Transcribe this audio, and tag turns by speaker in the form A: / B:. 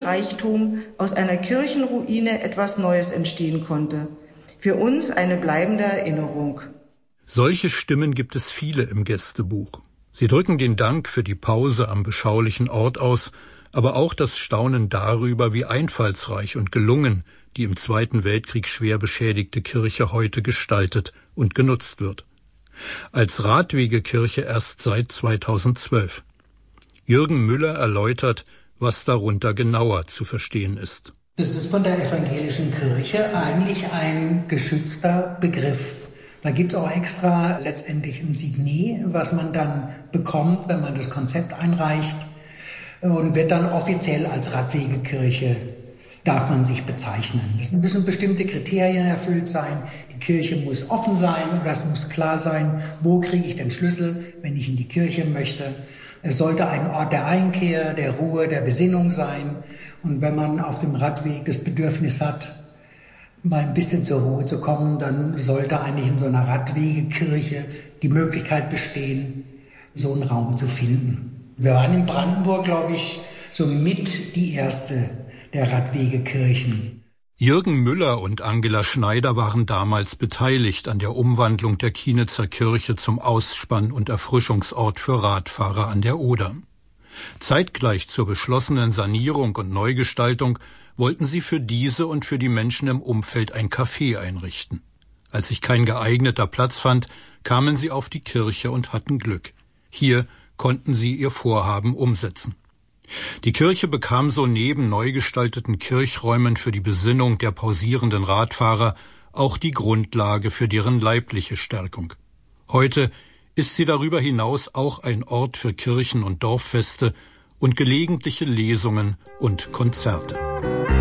A: Reichtum aus einer Kirchenruine etwas Neues entstehen konnte. Für uns eine bleibende Erinnerung.
B: Solche Stimmen gibt es viele im Gästebuch. Sie drücken den Dank für die Pause am beschaulichen Ort aus, aber auch das Staunen darüber, wie einfallsreich und gelungen die im Zweiten Weltkrieg schwer beschädigte Kirche heute gestaltet und genutzt wird. Als Radwegekirche erst seit 2012. Jürgen Müller erläutert, was darunter genauer zu verstehen ist.
C: Das ist von der evangelischen Kirche eigentlich ein geschützter Begriff. Da gibt es auch extra letztendlich ein Signet, was man dann bekommt, wenn man das Konzept einreicht, und wird dann offiziell als Radwegekirche, darf man sich bezeichnen. Es müssen bestimmte Kriterien erfüllt sein. Die Kirche muss offen sein oder es muss klar sein, wo kriege ich den Schlüssel, wenn ich in die Kirche möchte. Es sollte ein Ort der Einkehr, der Ruhe, der Besinnung sein. Und wenn man auf dem Radweg das Bedürfnis hat, mal ein bisschen zur Ruhe zu kommen, dann sollte eigentlich in so einer Radwegekirche die Möglichkeit bestehen, so einen Raum zu finden. Wir waren in Brandenburg, glaube ich, so mit die erste der Radwegekirchen.
B: Jürgen Müller und Angela Schneider waren damals beteiligt an der Umwandlung der Kienitzer Kirche zum Ausspann- und Erfrischungsort für Radfahrer an der Oder. Zeitgleich zur beschlossenen Sanierung und Neugestaltung wollten sie für diese und für die Menschen im Umfeld ein Café einrichten. Als sich kein geeigneter Platz fand, kamen sie auf die Kirche und hatten Glück. Hier konnten sie ihr Vorhaben umsetzen. Die Kirche bekam so neben neu gestalteten Kirchräumen für die Besinnung der pausierenden Radfahrer auch die Grundlage für deren leibliche Stärkung. Heute ist sie darüber hinaus auch ein Ort für Kirchen- und Dorffeste und gelegentliche Lesungen und Konzerte.